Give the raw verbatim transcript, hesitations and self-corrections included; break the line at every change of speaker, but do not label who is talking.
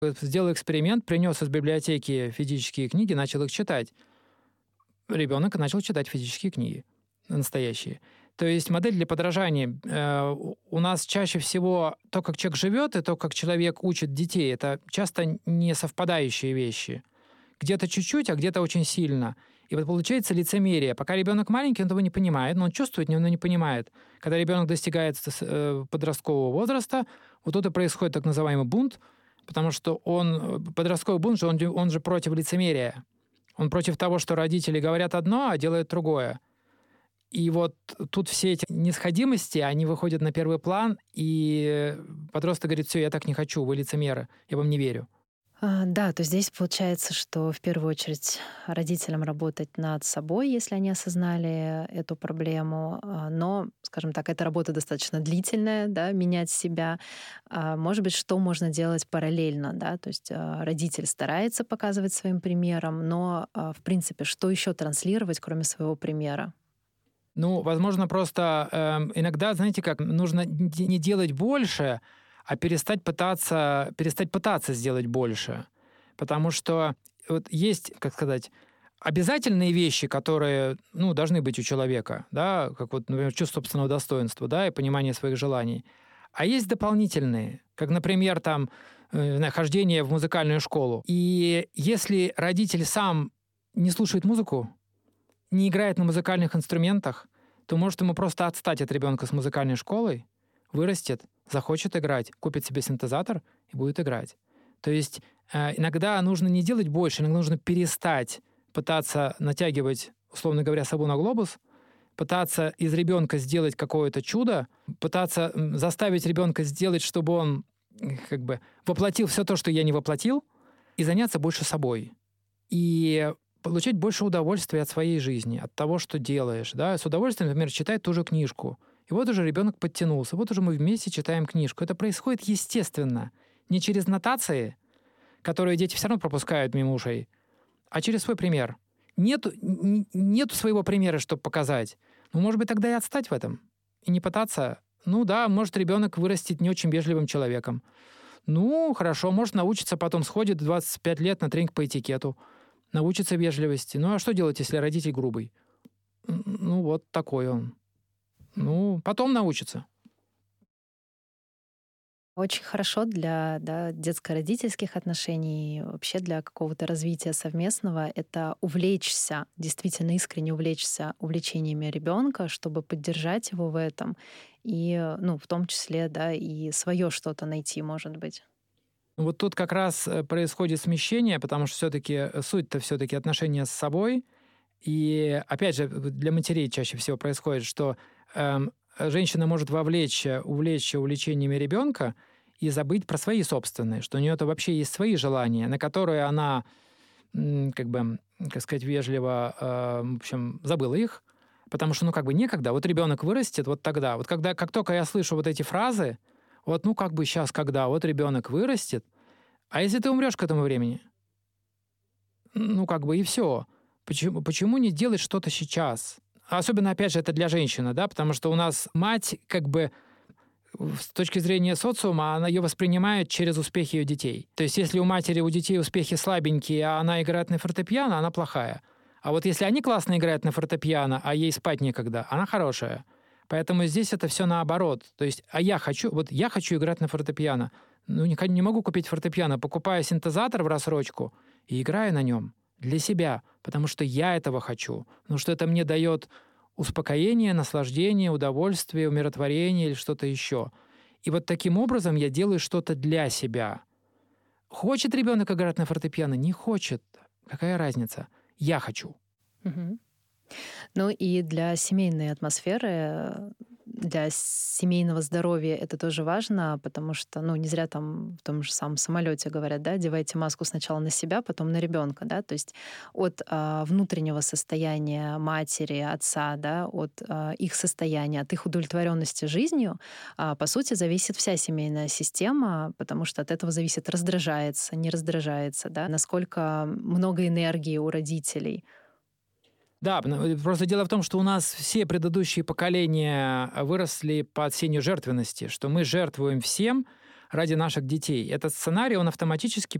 Сделал эксперимент, принес из библиотеки физические книги, начал их читать. Ребенок начал читать физические книги, настоящие. То есть модель для подражания. У нас чаще всего то, как человек живет, и то, как человек учит детей, это часто не совпадающие вещи. Где-то чуть-чуть, а где-то очень сильно. И вот получается лицемерие. Пока ребенок маленький, он этого не понимает, но он чувствует, но не понимает. Когда ребенок достигает подросткового возраста, вот тут и происходит так называемый бунт, потому что он, подростковый бунт же, он, он же против лицемерия. Он против того, что родители говорят одно, а делают другое. И вот тут все эти несходимости, они выходят на первый план, и подросток говорит: все, я так не хочу, вы лицемеры, я вам не верю.
А, да, то здесь получается, что в первую очередь родителям работать над собой, если они осознали эту проблему. Но, скажем так, эта работа достаточно длительная, да, менять себя. А, может быть, что можно делать параллельно, да, то есть родитель старается показывать своим примером, но, в принципе, что еще транслировать, кроме своего примера?
Ну, возможно, просто э, иногда, знаете как, нужно не делать больше, а перестать пытаться, перестать пытаться сделать больше. Потому что вот есть, как сказать, обязательные вещи, которые, ну, должны быть у человека, да, как вот, например, чувство собственного достоинства, да, и понимание своих желаний. А есть дополнительные, как, например, там, э, хождение в музыкальную школу. И если родитель сам не слушает музыку, не играет на музыкальных инструментах, то может ему просто отстать от ребенка с музыкальной школой, вырастет, захочет играть, купит себе синтезатор и будет играть. То есть э, иногда нужно не делать больше, иногда нужно перестать пытаться натягивать, условно говоря, сову на глобус, пытаться из ребенка сделать какое-то чудо, пытаться заставить ребенка сделать, чтобы он как бы воплотил все то, что я не воплотил, и заняться больше собой. И получать больше удовольствия от своей жизни, от того, что делаешь. Да? С удовольствием, например, читать ту же книжку. И вот уже ребенок подтянулся, вот уже мы вместе читаем книжку. Это происходит естественно, не через нотации, которые дети все равно пропускают мимо ушей, а через свой пример. Нету, нету своего примера, чтобы показать. Ну, может быть, тогда и отстать в этом. И не пытаться. Ну да, может ребенок вырастет не очень вежливым человеком. Ну, хорошо, может научиться, потом сходит в двадцать пять лет на тренинг по этикету, научится вежливости. Ну, а что делать, если родитель грубый? Ну, вот такой он. Ну, потом научится.
Очень хорошо для, да, детско-родительских отношений, вообще для какого-то развития совместного — это увлечься, действительно искренне увлечься увлечениями ребенка, чтобы поддержать его в этом, и, ну, в том числе, да, и свое что-то найти, может быть.
Вот тут как раз происходит смещение, потому что все-таки суть-то все-таки отношения с собой. И опять же, для матерей чаще всего происходит, что эм, женщина может вовлечь, увлечь увлечениями ребенка и забыть про свои собственные, что у нее-то вообще есть свои желания, на которые она, как бы, как сказать, вежливо, э, в общем, забыла их, потому что, ну, как бы некогда. Вот ребенок вырастет, вот тогда. Вот когда, как только я слышу вот эти фразы, вот, ну, как бы сейчас, когда вот ребенок вырастет, а если ты умрешь к этому времени? Ну, как бы и все. Почему, почему не делать что-то сейчас? Особенно, опять же, это для женщины, да, потому что у нас мать, как бы, с точки зрения социума, она ее воспринимает через успехи ее детей. То есть если у матери, у детей успехи слабенькие, а она играет на фортепиано, она плохая. А вот если они классно играют на фортепиано, а ей спать некогда, она хорошая. Поэтому здесь это все наоборот. То есть, а я хочу, вот я хочу играть на фортепиано. Ну, не, не могу купить фортепиано, покупаю синтезатор в рассрочку и играю на нем для себя, потому что я этого хочу. Потому что это мне дает успокоение, наслаждение, удовольствие, умиротворение или что-то еще. И вот таким образом я делаю что-то для себя. Хочет ребенок играть на фортепиано? Не хочет. Какая разница? Я хочу.
Угу. Ну и для семейной атмосферы, для семейного здоровья это тоже важно, потому что, ну, не зря там в том же самом самолете говорят, да, одевайте маску сначала на себя, потом на ребенка, да, то есть от а, внутреннего состояния матери, отца, да, от а, их состояния, от их удовлетворенности жизнью, а, по сути, зависит вся семейная система, потому что от этого зависит, раздражается, не раздражается, да, насколько много энергии у родителей.
Да, просто дело в том, что у нас все предыдущие поколения выросли под сенью жертвенности, что мы жертвуем всем ради наших детей. Этот сценарий, он автоматически